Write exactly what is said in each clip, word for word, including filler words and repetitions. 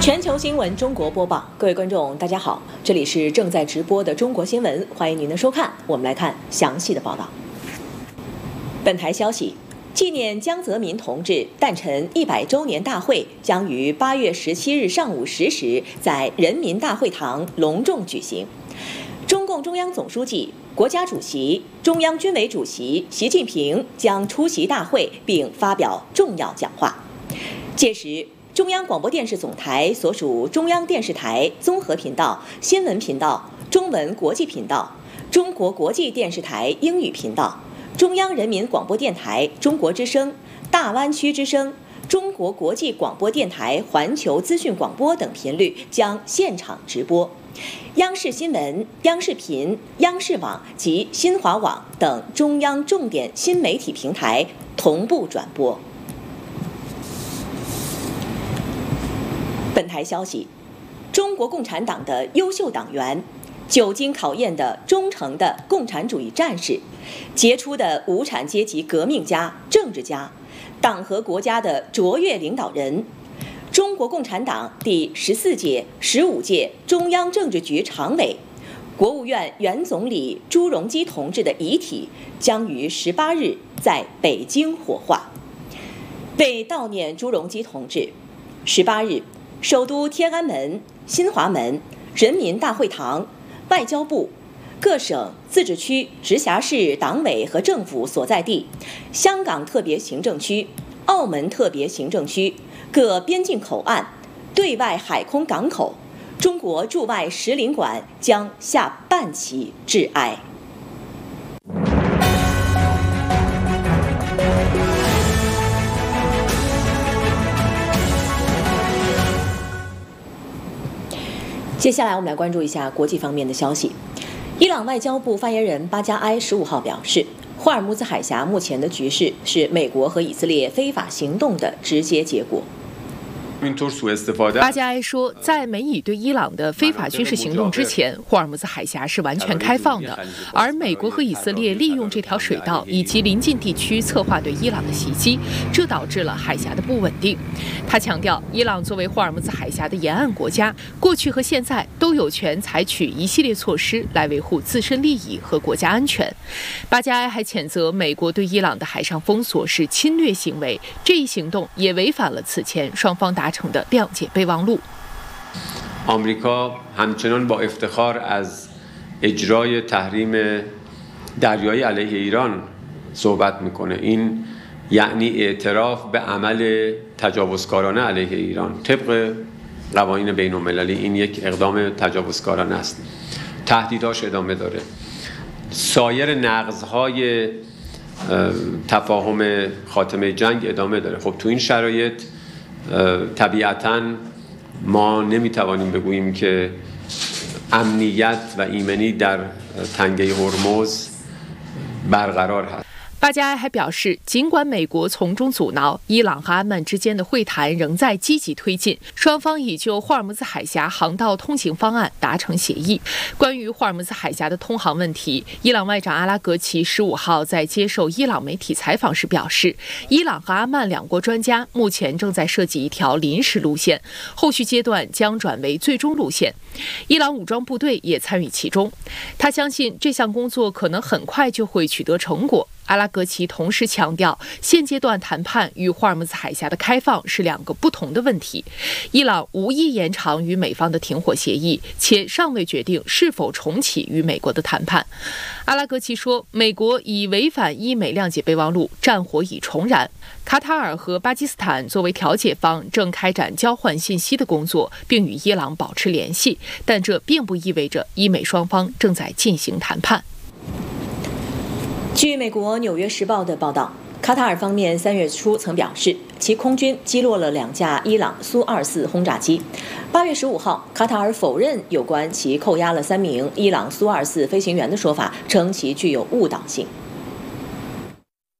全球新闻中国播报，各位观众大家好，这里是正在直播的中国新闻，欢迎您的收看。我们来看详细的报道。本台消息，纪念江泽民同志诞辰一百周年大会将于八月十七日上午十时在人民大会堂隆重举行。中共中央总书记、国家主席、中央军委主席习近平将出席大会并发表重要讲话。届时，中央广播电视总台所属中央电视台综合频道、新闻频道、中文国际频道、中国国际电视台英语频道、中央人民广播电台中国之声、大湾区之声、中国国际广播电台环球资讯广播等频率将现场直播。央视新闻、央视频、央视网及新华网等中央重点新媒体平台同步转播。本台消息，中国共产党的优秀党员，久经考验的忠诚的共产主义战士，杰出的无产阶级革命家、政治家，党和国家的卓越领导人，中国共产党第十四届、十五届中央政治局常委、国务院原总理朱镕基同志的遗体将于十八日在北京火化。为悼念朱镕基同志，十八日，首都天安门、新华门、人民大会堂、外交部、各省、自治区、直辖市党委和政府所在地、香港特别行政区、澳门特别行政区、各边境口岸、对外海空港口、中国驻外使领馆将下半旗致哀。接下来我们来关注一下国际方面的消息。伊朗外交部发言人巴加埃十五号表示，霍尔木兹海峡目前的局势是美国和以色列非法行动的直接结果。 巴加埃说，在美以对伊朗的非法军事行动之前，霍尔木兹海峡是完全开放的，而美国和以色列利用这条水道以及邻近地区策划对伊朗的袭击，这导致了海峡的不稳定。他强调，伊朗作为霍尔木兹海峡的沿岸国家，过去和现在都有权采取一系列措施来维护自身利益和国家安全。巴加埃还谴责美国对伊朗的海上封锁是侵略行为，这一行动也违反了此前双方达成的谅解备忘录。 آمریکا همچنان با افتخار از اجرای تحریم دریایی علیه ایران صحبت میکنه. این یعنی اعتراف به عمل تجاوزکارانه علیه ایران طبق قوانین بین المللی. این یک اقدام تجاوزکارانه است. تهدیداش ادامه داره. سایر نقض‌های تفاهم خاتمه جنگ ادامه داره. خب تو این شرایط طبیعتاً ما نمیتوانیم بگوییم که امنیت و ایمنی در تنگه هرمز برقرار هست。 巴加埃还表示，尽管美国从中阻挠，伊朗和阿曼之间的会谈仍在积极推进，双方已就霍尔木兹海峡航道通行方案达成协议。关于霍尔木兹海峡的通航问题，伊朗外长阿拉格齐十五号在接受伊朗媒体采访时表示，伊朗和阿曼两国专家目前正在设计一条临时路线，后续阶段将转为最终路线。伊朗武装部队也参与其中，他相信这项工作可能很快就会取得成果。阿拉格齐同时强调，现阶段谈判与霍尔木兹海峡的开放是两个不同的问题。伊朗无意延长与美方的停火协议，且尚未决定是否重启与美国的谈判。阿拉格齐说，美国已违反伊美谅解备忘录，战火已重燃。卡塔尔和巴基斯坦作为调解方，正开展交换信息的工作，并与伊朗保持联系，但这并不意味着伊美双方正在进行谈判。 据美国《纽约时报》的报道，卡塔尔方面三月初曾表示，其空军击落了两架伊朗苏二四轰炸机。八月十五号，卡塔尔否认有关其扣押了三名伊朗苏二四飞行员的说法，称其具有误导性。 卡塔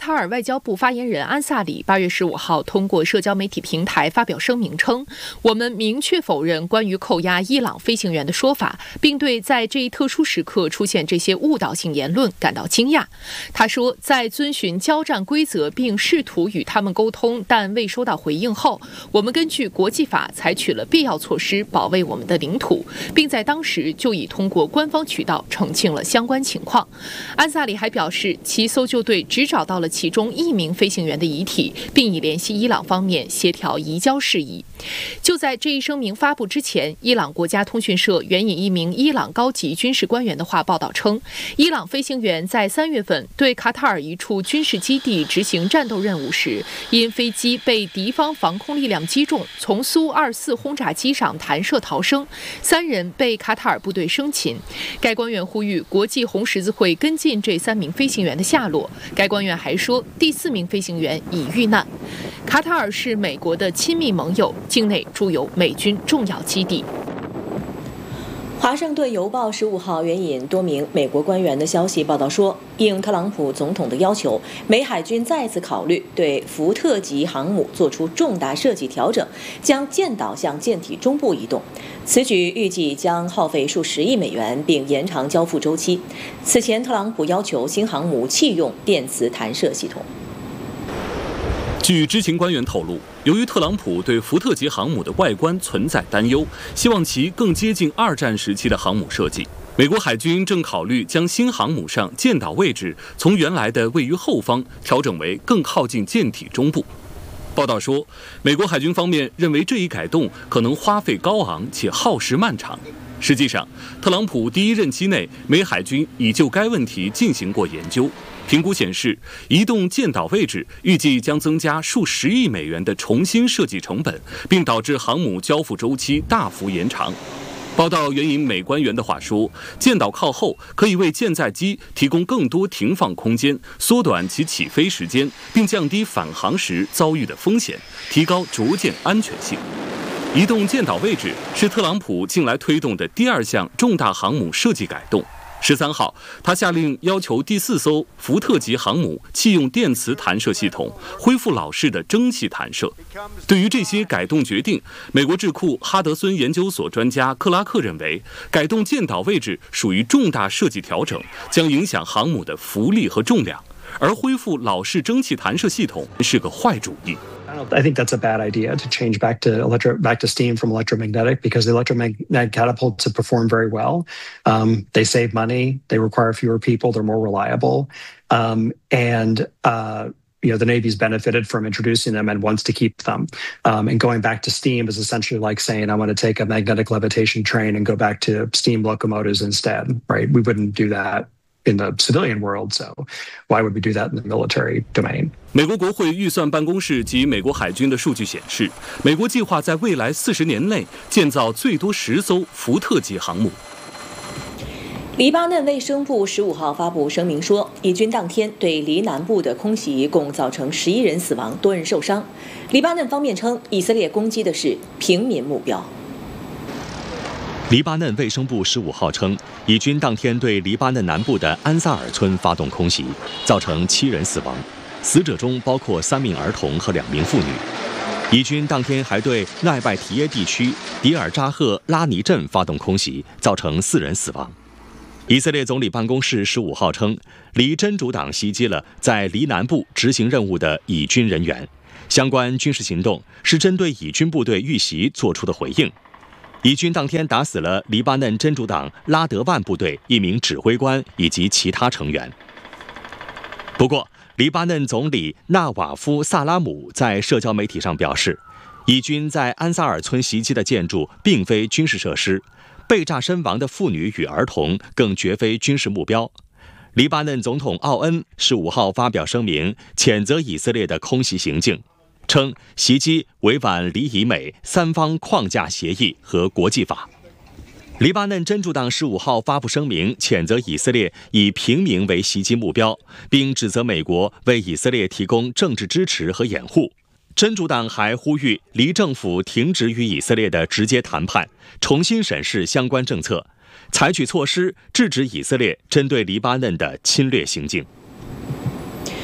塔尔外交部发言人安萨里八月十五号通过社交媒体平台发表声明称，我们明确否认关于扣押伊朗飞行员的说法，并对在这一特殊时刻出现这些误导性言论感到惊讶。他说，在遵循交战规则并试图与他们沟通，但未收到回应后，我们根据国际法采取了必要措施保卫我们的领土，并在当时就已通过官方渠道澄清了相关情况。安萨里还表示，其搜救队只找到了其中一名飞行员的遗体，并已联系伊朗方面协调移交事宜。就在这一声明发布之前，伊朗国家通讯社援引一名伊朗高级军事官员的话报道称，伊朗飞行员在三月份对卡塔尔一处军事基地执行战斗任务时，因飞机被敌方防空力量击中，从苏二四轰炸机上弹射逃生，三人被卡塔尔部队生擒。该官员呼吁国际红十字会跟进这三名飞行员的下落。该官员还说，第四名飞行员已遇难。卡塔尔是美国的亲密盟友，境内驻有美军重要基地。 华盛顿邮报十五号援引多名美国官员的消息报道说，应特朗普总统的要求，美海军再次考虑对福特级航母做出重大设计调整，将舰岛向舰体中部移动。此举预计将耗费数十亿美元，并延长交付周期。此前，特朗普要求新航母弃用电磁弹射系统。 据知情官员透露，由于特朗普对福特级航母的外观存在担忧，希望其更接近二战时期的航母设计，美国海军正考虑将新航母上舰岛位置从原来的位于后方调整为更靠近舰体中部。报道说，美国海军方面认为这一改动可能花费高昂且耗时漫长。实际上，特朗普第一任期内，美海军已就该问题进行过研究。评估显示，移动舰岛位置预计将增加数十亿美元的重新设计成本，并导致航母交付周期大幅延长。报道援引美官员的话说，舰岛靠后可以为舰载机提供更多停放空间，缩短其起飞时间，并降低返航时遭遇的风险，提高着舰安全性。移动舰岛位置是特朗普近来推动的第二项重大航母设计改动。十三号，他下令要求第四艘福特级航母弃用电磁弹射系统，恢复老式的蒸汽弹射。对于这些改动决定，美国智库哈德森研究所专家克拉克认为，改动舰岛位置属于重大设计调整，将影响航母的浮力和重量，而恢复老式蒸汽弹射系统是个坏主意。 I think that's a bad idea to change back to electro back to steam from electromagnetic, because the electromagnetic catapults have performed very well. Um, they save money, they require fewer people, they're more reliable, um, and uh, you know the Navy's benefited from introducing them and wants to keep them. Um, and going back to steam is essentially like saying I want to take a magnetic levitation train and go back to steam locomotives instead, right? We wouldn't do that in the civilian world, so why would we do that in the military domain? 美国国会预算办公室及美国海军的数据显示，美国计划在未来四十年内建造最多十艘福特级航母。 黎巴嫩卫生部十五号发布声明说，以军当天对黎南部的空袭共造成十一人死亡，多人受伤。黎巴嫩方面称，以色列攻击的是平民目标。 黎巴嫩卫生部十五号称，以军当天对黎巴嫩南部的安萨尔村发动空袭，造成七人死亡，死者中包括三名儿童和两名妇女。以军当天还对奈拜提耶地区迪尔扎赫拉尼镇发动空袭，造成四人死亡。以色列总理办公室十五号称，黎真主党袭击了在黎南部执行任务的以军人员，相关军事行动是针对以军部队遇袭做出的回应。以军当天打死了黎巴嫩真主党拉德万部队一名指挥官以及其他成员。不过，黎巴嫩总理纳瓦夫·萨拉姆在社交媒体上表示，以军在安萨尔村袭击的建筑并非军事设施，被炸身亡的妇女与儿童更绝非军事目标。黎巴嫩总统奥恩十五号发表声明，谴责以色列的空袭行径，称袭击违反黎以美三方框架协议和国际法。黎巴嫩真主党十五号发布声明，谴责以色列以平民为袭击目标，并指责美国为以色列提供政治支持和掩护。真主党还呼吁黎政府停止与以色列的直接谈判，重新审视相关政策，采取措施制止以色列针对黎巴嫩的侵略行径。 乌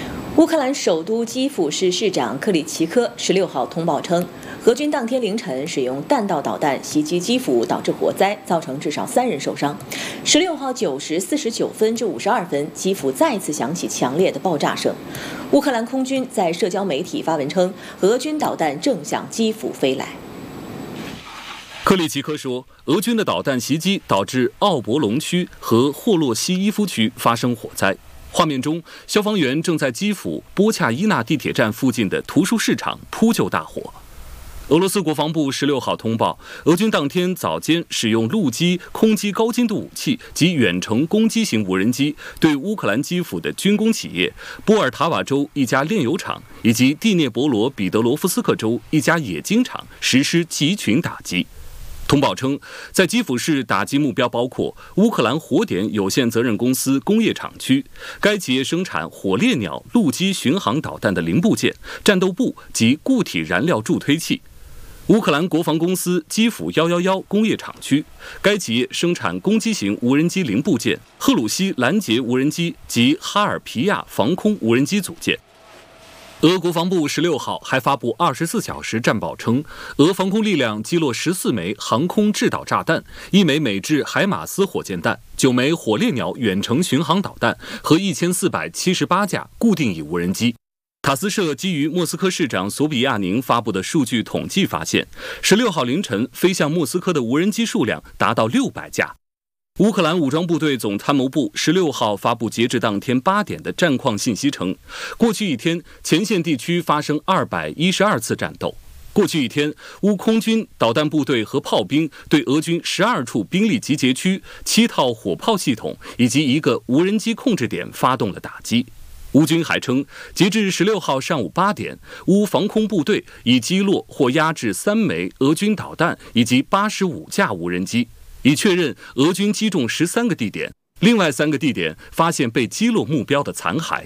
乌克兰首都基辅市市长克里奇科十六号通报称，俄军当天凌晨使用弹道导弹袭击基辅，导致火灾，造成至少三人受伤。十六号九时四十九分至五十二分，基辅再次响起强烈的爆炸声。乌克兰空军在社交媒体发文称，俄军导弹正向基辅飞来。 克里奇科说，俄军的导弹袭击导致奥博龙区和霍洛西伊夫区发生火灾。画面中，消防员正在基辅波恰伊纳地铁站附近的图书市场扑救大火。俄罗斯国防部十六号通报，俄军当天早间使用陆基、空基高精度武器及远程攻击型无人机，对乌克兰基辅的军工企业、波尔塔瓦州一家炼油厂以及第聂伯罗彼得罗夫斯克州一家冶金厂实施集群打击。通报称，在基辅市打击目标包括乌克兰火点有限责任公司工业厂区，该企业生产火烈鸟陆基巡航导弹的零部件、战斗部及固体燃料助推器；乌克兰国防公司基辅一一一工业厂区，该企业生产攻击型无人机零部件、赫鲁西拦截无人机及哈尔皮亚防空无人机组件。俄国防部十六号还发布二十四小时战报称，俄防空力量击落十四枚航空制导炸弹、一枚美制海马斯火箭弹、九枚火烈鸟远程巡航导弹和一千四百七十八架固定翼无人机。塔斯社基于莫斯科市长索比亚宁发布的数据统计发现，十六号凌晨飞向莫斯科的无人机数量达到六百架。乌克兰武装部队总参谋部十六号发布截至当天八点的战况信息称，过去一天前线地区发生二百一十二次战斗。过去一天，乌空军导弹部队和炮兵对俄军十二处兵力集结区、七套火炮系统以及一个无人机控制点发动了打击。乌军还称，截至十六号上午八点，乌防空部队已击落或压制三枚俄军导弹以及八十五架无人机，已确认俄军击中十三个地点，另外三个地点发现被击落目标的残骸。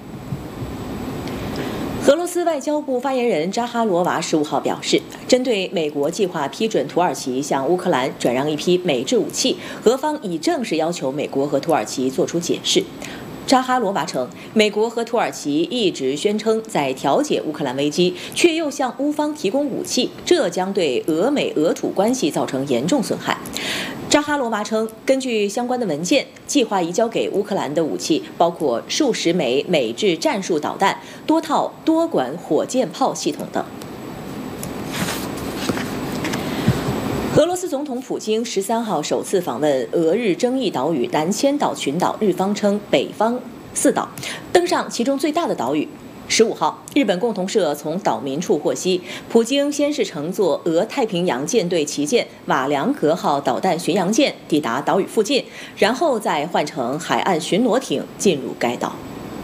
俄罗斯外交部发言人扎哈罗娃十五号表示，针对美国计划批准土耳其向乌克兰转让一批美制武器，俄方已正式要求美国和土耳其作出解释。扎哈罗娃称，美国和土耳其一直宣称在调解乌克兰危机，却又向乌方提供武器，这将对俄美俄土关系造成严重损害。扎哈罗娃称，根据相关的文件，计划移交给乌克兰的武器包括数十枚美制战术导弹、多套多管火箭炮系统等。俄罗斯总统普京十三号首次访问俄日争议岛屿南千岛群岛，日方称北方四岛，登上其中最大的岛屿。十五号，日本共同社从岛民处获悉，普京先是乘坐俄太平洋舰队旗舰瓦良格号导弹巡洋舰抵达岛屿附近，然后再换乘海岸巡逻艇进入该岛。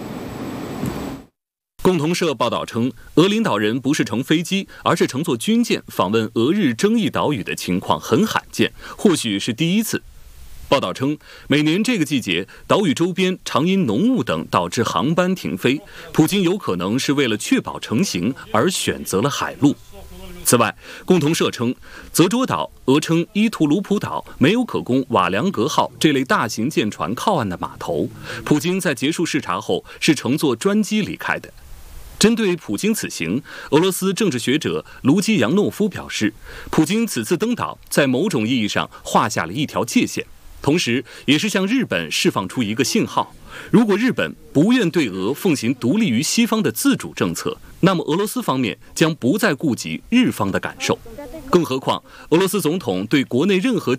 共同社报道称，俄领导人不是乘飞机，而是乘坐军舰访问俄日争议岛屿的情况很罕见，或许是第一次。报道称，每年这个季节，岛屿周边常因浓雾等导致航班停飞，普京有可能是为了确保成行而选择了海路。此外，共同社称，泽捉岛俄称伊图鲁普岛没有可供瓦良格号这类大型舰船靠岸的码头，普京在结束视察后是乘坐专机离开的。针对普京此行，俄罗斯政治学者卢基扬诺夫表示，普京此次登岛在某种意义上画下了一条界限，同时也是向日本释放出一个信号：如果日本不愿对俄奉行独立于西方的自主政策，那么俄罗斯方面将不再顾及日方的感受。更何况，俄罗斯总统对国内任何